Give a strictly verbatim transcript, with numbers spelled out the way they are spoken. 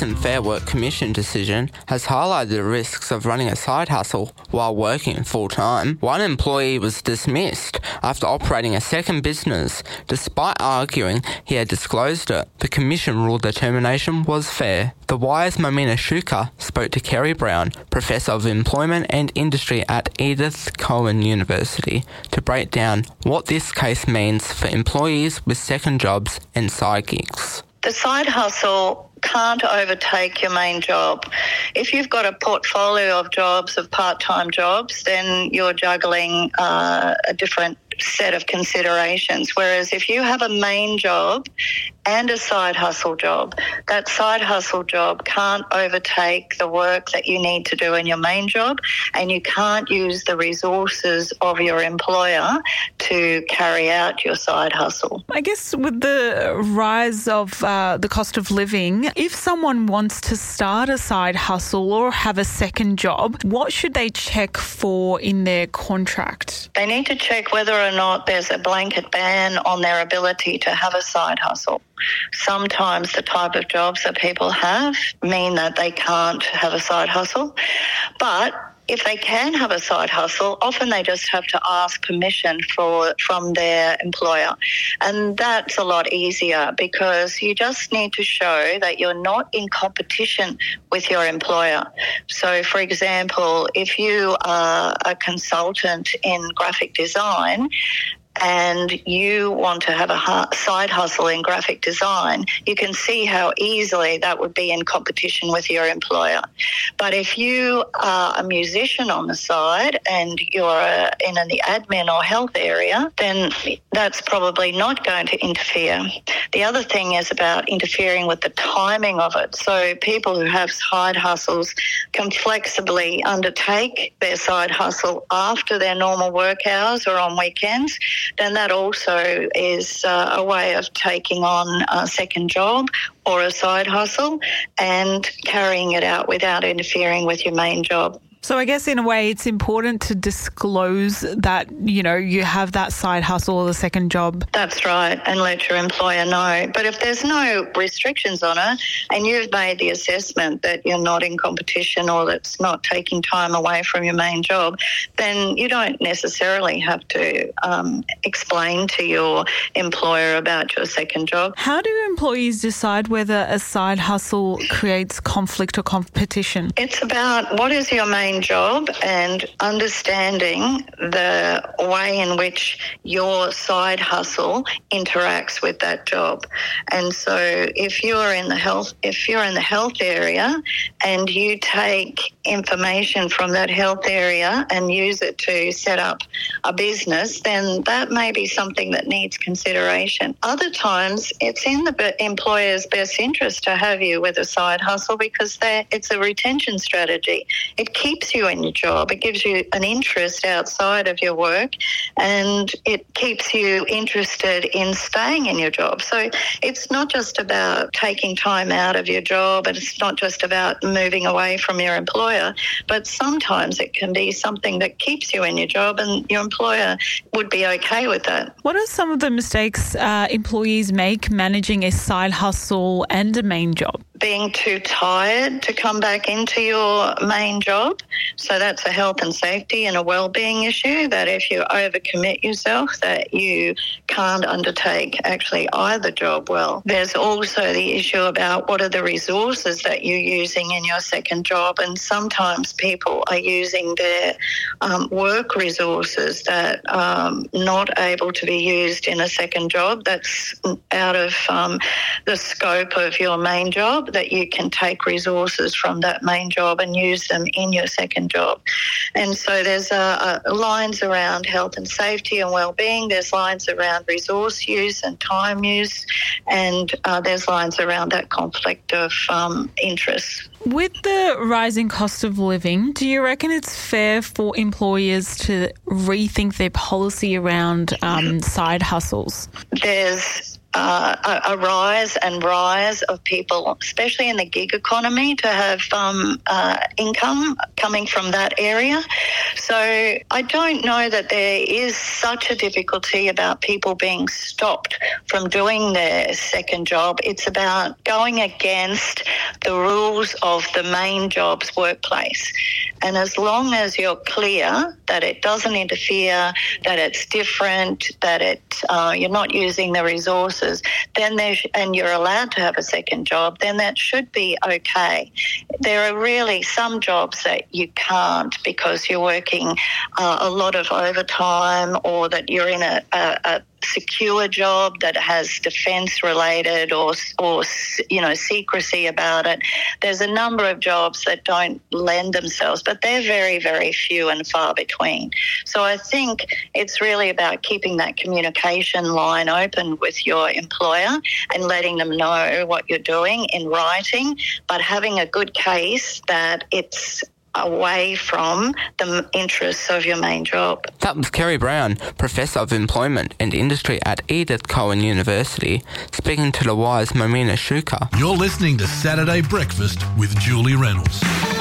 recent Fair Work Commission decision has highlighted the risks of running a side hustle while working full-time. One employee was dismissed after operating a second business, despite arguing he had disclosed it. The Commission ruled the termination was fair. The Wire's Momina Shuka spoke to Kerry Brown, Professor of Employment and Industry at Edith Cowan University, to break down what this case means for employees with second jobs and side gigs. The side hustle can't overtake your main job. If you've got a portfolio of jobs, of part-time jobs, then you're juggling uh, a different set of considerations. Whereas if you have a main job and a side hustle job, that side hustle job can't overtake the work that you need to do in your main job, and you can't use the resources of your employer to carry out your side hustle. I guess with the rise of uh, the cost of living, if someone wants to start a side hustle or have a second job, what should they check for in their contract? They need to check whether or not there's a blanket ban on their ability to have a side hustle. Sometimes the type of jobs that people have mean that they can't have a side hustle, but if they can have a side hustle, often they just have to ask permission for from their employer. And that's a lot easier because you just need to show that you're not in competition with your employer. So, for example, if you are a consultant in graphic design and you want to have a side hustle in graphic design, you can see how easily that would be in competition with your employer. But if you are a musician on the side and you're uh, in the admin or health area, then that's probably not going to interfere. The other thing is about interfering with the timing of it. So people who have side hustles can flexibly undertake their side hustle after their normal work hours or on weekends. Then that also is uh, a way of taking on a second job or a side hustle and carrying it out without interfering with your main job. So I guess in a way it's important to disclose that, you know, you have that side hustle or the second job. That's right, and let your employer know. But if there's no restrictions on it and you've made the assessment that you're not in competition or that's not taking time away from your main job, then you don't necessarily have to um, explain to your employer about your second job. How do employees decide whether a side hustle creates conflict or competition? It's about what is your main job and understanding the way in which your side hustle interacts with that job. And so if you're in the health if you're in the health area and you take information from that health area and use it to set up a business, then that may be something that needs consideration. Other times it's in the employer's best interest to have you with a side hustle because it's a retention strategy. It keeps you in your job. It gives you an interest outside of your work and it keeps you interested in staying in your job. So it's not just about taking time out of your job and it's not just about moving away from your employer, but sometimes it can be something that keeps you in your job and your employer would be okay with that. What are some of the mistakes uh, employees make managing a side hustle and a main job? Being too tired to come back into your main job. So that's a health and safety and a well-being issue, that if you overcommit yourself, that you can't undertake actually either job well. There's also the issue about what are the resources that you're using in your second job, and sometimes people are using their um, work resources that are um, not able to be used in a second job. That's out of um, the scope of your main job, that you can take resources from that main job and use them in your second job. And so there's uh, uh, lines around health and safety and well-being, there's lines around resource use and time use, and uh, there's lines around that conflict of um, interest. With the rising cost of living, do you reckon it's fair for employers to rethink their policy around um, side hustles? There's uh, a, a rise and rise of people, especially in the gig economy, to have um, uh, income coming from that area. So I don't know that there is such a difficulty about people being stopped from doing their second job. It's about going against the rules of the main job's workplace. And as long as you're clear that it doesn't interfere, that it's different, that it uh, you're not using the resources, then there sh- and you're allowed to have a second job, then that should be okay. There are really some jobs that you can't because you're working uh, a lot of overtime, or that you're in a, a, a secure job that has defence related or or you know secrecy about it. There's a number of jobs that don't lend themselves, but they're very, very few and far between. So I think it's really about keeping that communication line open with your employer and letting them know what you're doing in writing, but having a good case that it's away from the interests of your main job. That was Kerry Brown, Professor of Employment and Industry at Edith Cowan University, speaking to The Wire's Marina Shuka. You're listening to Saturday Breakfast with Julie Reynolds.